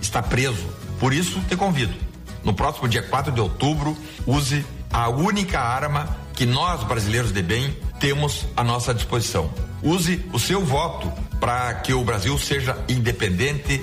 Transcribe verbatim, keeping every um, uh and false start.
está preso. Por isso, te convido. No próximo dia quatro de outubro, use a única arma que nós, brasileiros de bem, temos à nossa disposição. Use o seu voto para que o Brasil seja independente,